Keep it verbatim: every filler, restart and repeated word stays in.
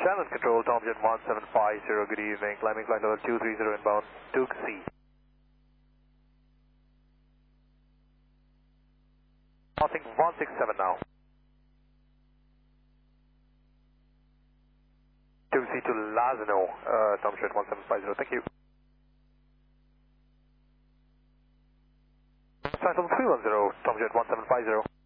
Shannon Control, Tomjet one seven five zero, good evening. Climbing flight level two three zero inbound, Duke C. Passing one six seven now. Duke C to Lazino, uh, Tomjet one seven five zero, thank you. Flight level three one zero, Tomjet one seven five zero.